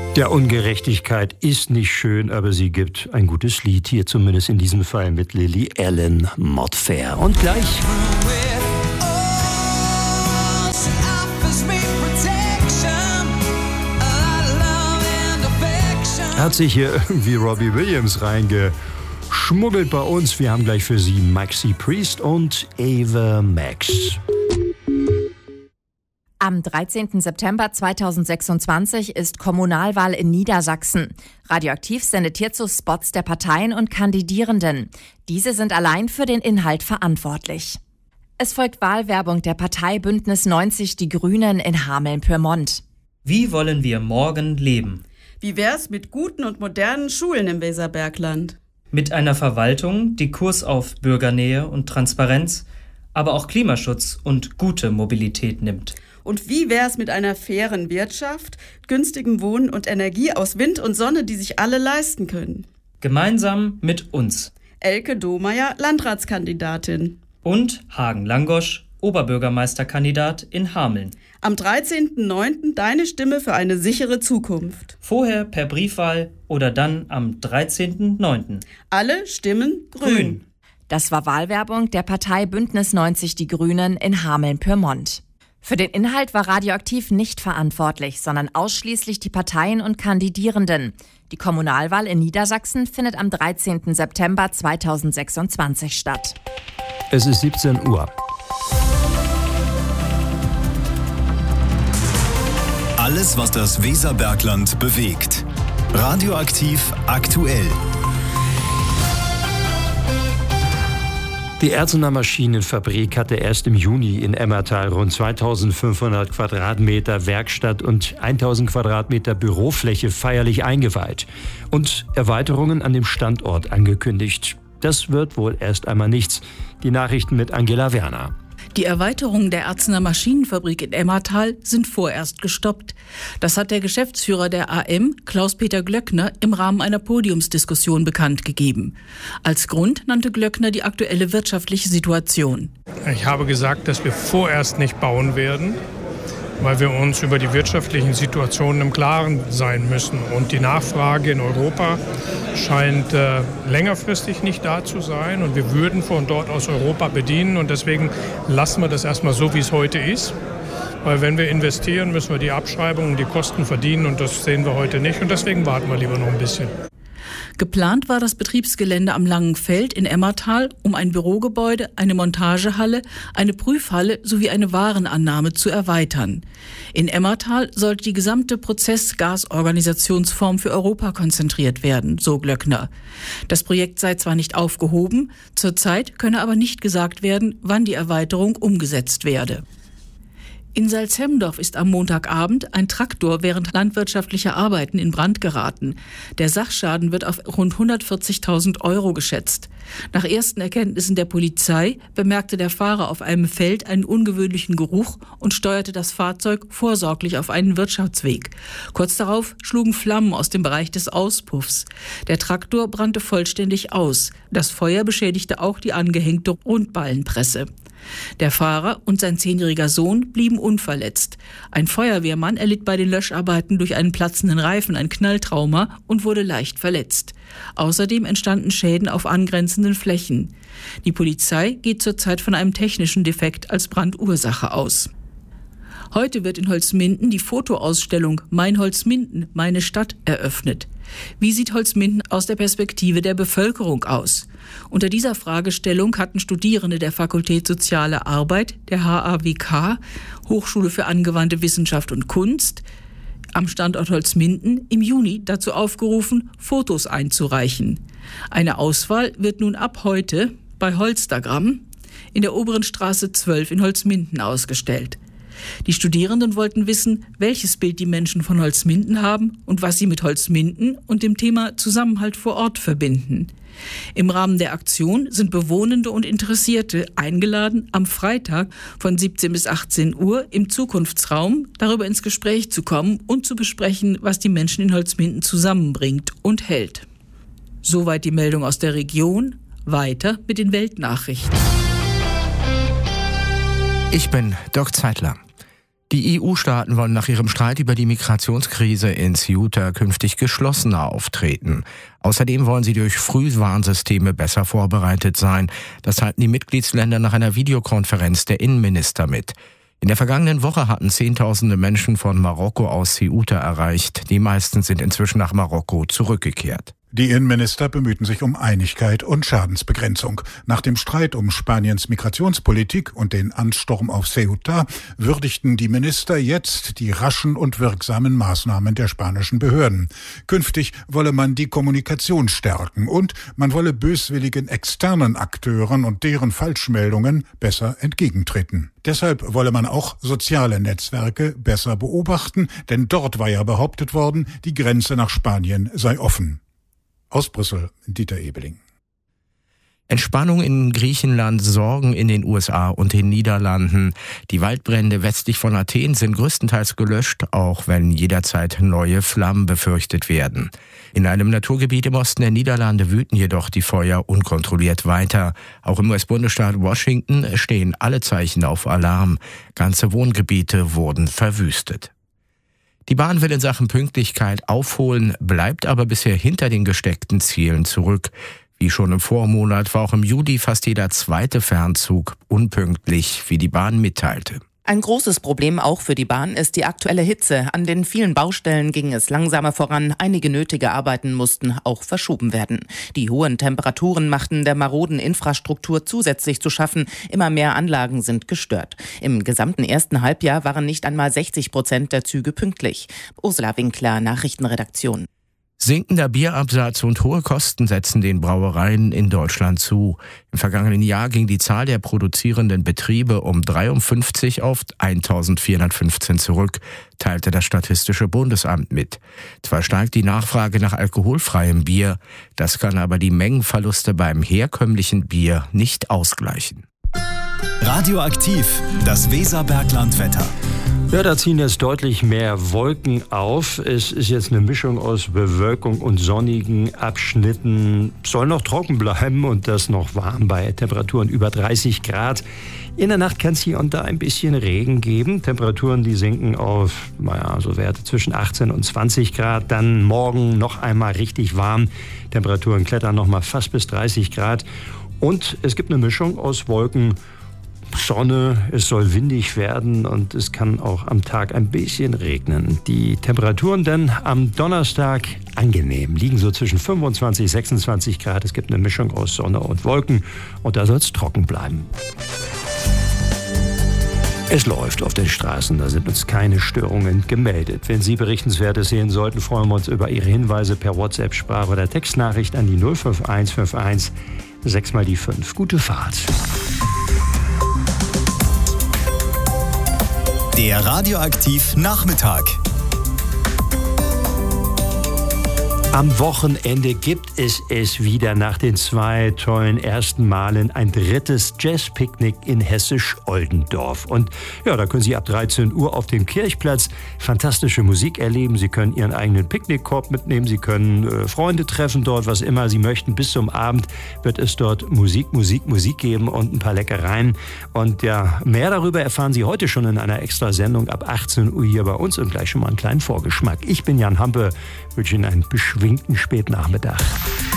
Ja, Ungerechtigkeit ist nicht schön, aber sie gibt ein gutes Lied, hier zumindest in diesem Fall mit Lily Allen, Modfair. Und gleich hat sich hier irgendwie Robbie Williams reingeschmuggelt bei uns. Wir haben gleich für Sie Maxi Priest und Ava Max. Am 13. September 2026 ist Kommunalwahl in Niedersachsen. Radioaktiv sendet hierzu Spots der Parteien und Kandidierenden. Diese sind allein für den Inhalt verantwortlich. Es folgt Wahlwerbung der Partei Bündnis 90 Die Grünen in Hameln-Pyrmont. Wie wollen wir morgen leben? Wie wär's mit guten und modernen Schulen im Weserbergland? Mit einer Verwaltung, die Kurs auf Bürgernähe und Transparenz, aber auch Klimaschutz und gute Mobilität nimmt. Und wie wär's mit einer fairen Wirtschaft, günstigem Wohnen und Energie aus Wind und Sonne, die sich alle leisten können? Gemeinsam mit uns. Elke Domeyer, Landratskandidatin. Und Hagen Langosch, Oberbürgermeisterkandidat in Hameln. Am 13.09. deine Stimme für eine sichere Zukunft. Vorher per Briefwahl oder dann am 13.09. Alle stimmen grün. Das war Wahlwerbung der Partei Bündnis 90 Die Grünen in Hameln-Pyrmont. Für den Inhalt war Radioaktiv nicht verantwortlich, sondern ausschließlich die Parteien und Kandidierenden. Die Kommunalwahl in Niedersachsen findet am 13. September 2026 statt. Es ist 17 Uhr. Alles, was das Weserbergland bewegt. Radioaktiv aktuell. Die Erzener Maschinenfabrik hatte erst im Juni in Emmertal rund 2500 Quadratmeter Werkstatt und 1000 Quadratmeter Bürofläche feierlich eingeweiht und Erweiterungen an dem Standort angekündigt. Das wird wohl erst einmal nichts. Die Nachrichten mit Angela Werner. Die Erweiterungen der Erzener Maschinenfabrik in Emmertal sind vorerst gestoppt. Das hat der Geschäftsführer der AM, Klaus-Peter Glöckner, im Rahmen einer Podiumsdiskussion bekannt gegeben. Als Grund nannte Glöckner die aktuelle wirtschaftliche Situation. Ich habe gesagt, dass wir vorerst nicht bauen werden, weil wir uns über die wirtschaftlichen Situationen im Klaren sein müssen. Und die Nachfrage in Europa scheint längerfristig nicht da zu sein. Und wir würden von dort aus Europa bedienen. Und deswegen lassen wir das erstmal so, wie es heute ist. Weil wenn wir investieren, müssen wir die Abschreibungen, die Kosten verdienen. Und das sehen wir heute nicht. Und deswegen warten wir lieber noch ein bisschen. Geplant war das Betriebsgelände am Langen Feld in Emmertal, um ein Bürogebäude, eine Montagehalle, eine Prüfhalle sowie eine Warenannahme zu erweitern. In Emmertal sollte die gesamte Prozessgasorganisationsform für Europa konzentriert werden, so Glöckner. Das Projekt sei zwar nicht aufgehoben, zurzeit könne aber nicht gesagt werden, wann die Erweiterung umgesetzt werde. In Salzhemdorf ist am Montagabend ein Traktor während landwirtschaftlicher Arbeiten in Brand geraten. Der Sachschaden wird auf rund 140.000 € geschätzt. Nach ersten Erkenntnissen der Polizei bemerkte der Fahrer auf einem Feld einen ungewöhnlichen Geruch und steuerte das Fahrzeug vorsorglich auf einen Wirtschaftsweg. Kurz darauf schlugen Flammen aus dem Bereich des Auspuffs. Der Traktor brannte vollständig aus. Das Feuer beschädigte auch die angehängte Rundballenpresse. Der Fahrer und sein 10-jähriger Sohn blieben unverletzt. Ein Feuerwehrmann erlitt bei den Löscharbeiten durch einen platzenden Reifen ein Knalltrauma und wurde leicht verletzt. Außerdem entstanden Schäden auf angrenzenden Flächen. Die Polizei geht zurzeit von einem technischen Defekt als Brandursache aus. Heute wird in Holzminden die Fotoausstellung Mein Holzminden, meine Stadt eröffnet. Wie sieht Holzminden aus der Perspektive der Bevölkerung aus? Unter dieser Fragestellung hatten Studierende der Fakultät Soziale Arbeit, der HAWK, Hochschule für angewandte Wissenschaft und Kunst, am Standort Holzminden im Juni dazu aufgerufen, Fotos einzureichen. Eine Auswahl wird nun ab heute bei Holstagram in der Oberen Straße 12 in Holzminden ausgestellt. Die Studierenden wollten wissen, welches Bild die Menschen von Holzminden haben und was sie mit Holzminden und dem Thema Zusammenhalt vor Ort verbinden. Im Rahmen der Aktion sind Bewohnende und Interessierte eingeladen, am Freitag von 17 bis 18 Uhr im Zukunftsraum darüber ins Gespräch zu kommen und zu besprechen, was die Menschen in Holzminden zusammenbringt und hält. Soweit die Meldung aus der Region. Weiter mit den Weltnachrichten. Ich bin Dirk Zeitler. Die EU-Staaten wollen nach ihrem Streit über die Migrationskrise in Ceuta künftig geschlossener auftreten. Außerdem wollen sie durch Frühwarnsysteme besser vorbereitet sein. Das teilten die Mitgliedsländer nach einer Videokonferenz der Innenminister mit. In der vergangenen Woche hatten Zehntausende Menschen von Marokko aus Ceuta erreicht. Die meisten sind inzwischen nach Marokko zurückgekehrt. Die Innenminister bemühten sich um Einigkeit und Schadensbegrenzung. Nach dem Streit um Spaniens Migrationspolitik und den Ansturm auf Ceuta würdigten die Minister jetzt die raschen und wirksamen Maßnahmen der spanischen Behörden. Künftig wolle man die Kommunikation stärken und man wolle böswilligen externen Akteuren und deren Falschmeldungen besser entgegentreten. Deshalb wolle man auch soziale Netzwerke besser beobachten, denn dort war ja behauptet worden, die Grenze nach Spanien sei offen. Aus Brüssel, Dieter Ebeling. Entspannung in Griechenland, Sorgen in den USA und den Niederlanden. Die Waldbrände westlich von Athen sind größtenteils gelöscht, auch wenn jederzeit neue Flammen befürchtet werden. In einem Naturgebiet im Osten der Niederlande wüten jedoch die Feuer unkontrolliert weiter. Auch im US-Bundesstaat Washington stehen alle Zeichen auf Alarm. Ganze Wohngebiete wurden verwüstet. Die Bahn will in Sachen Pünktlichkeit aufholen, bleibt aber bisher hinter den gesteckten Zielen zurück. Wie schon im Vormonat war auch im Juli fast jeder zweite Fernzug unpünktlich, wie die Bahn mitteilte. Ein großes Problem auch für die Bahn ist die aktuelle Hitze. An den vielen Baustellen ging es langsamer voran. Einige nötige Arbeiten mussten auch verschoben werden. Die hohen Temperaturen machten der maroden Infrastruktur zusätzlich zu schaffen. Immer mehr Anlagen sind gestört. Im gesamten ersten Halbjahr waren nicht einmal 60% der Züge pünktlich. Ursula Winkler, Nachrichtenredaktion. Sinkender Bierabsatz und hohe Kosten setzen den Brauereien in Deutschland zu. Im vergangenen Jahr ging die Zahl der produzierenden Betriebe um 53 auf 1415 zurück, teilte das Statistische Bundesamt mit. Zwar steigt die Nachfrage nach alkoholfreiem Bier, das kann aber die Mengenverluste beim herkömmlichen Bier nicht ausgleichen. Radioaktiv, das Weserberglandwetter. Ja, da ziehen jetzt deutlich mehr Wolken auf. Es ist jetzt eine Mischung aus Bewölkung und sonnigen Abschnitten. Soll noch trocken bleiben und das noch warm bei Temperaturen über 30 Grad. In der Nacht kann es hier und da ein bisschen Regen geben. Temperaturen, die sinken auf, so Werte zwischen 18 und 20 Grad. Dann morgen noch einmal richtig warm. Temperaturen klettern noch mal fast bis 30 Grad. Und es gibt eine Mischung aus Wolken, Sonne, es soll windig werden und es kann auch am Tag ein bisschen regnen. Die Temperaturen dann am Donnerstag angenehm, liegen so zwischen 25 und 26 Grad. Es gibt eine Mischung aus Sonne und Wolken und da soll es trocken bleiben. Es läuft auf den Straßen, da sind uns keine Störungen gemeldet. Wenn Sie Berichtenswertes sehen sollten, freuen wir uns über Ihre Hinweise per WhatsApp, Sprach- oder Textnachricht an die 05151 6 mal die 5. Gute Fahrt. Der Radioaktiv Nachmittag. Am Wochenende gibt es wieder nach den 2 tollen ersten Malen ein drittes Jazzpicknick in Hessisch-Oldendorf. Und ja, da können Sie ab 13 Uhr auf dem Kirchplatz fantastische Musik erleben. Sie können Ihren eigenen Picknickkorb mitnehmen. Sie können Freunde treffen dort, was immer Sie möchten. Bis zum Abend wird es dort Musik geben und ein paar Leckereien. Und ja, mehr darüber erfahren Sie heute schon in einer extra Sendung ab 18 Uhr hier bei uns und gleich schon mal einen kleinen Vorgeschmack. Ich bin Jan Hampe, wünsche Ihnen einen beschwingten Spätnachmittag.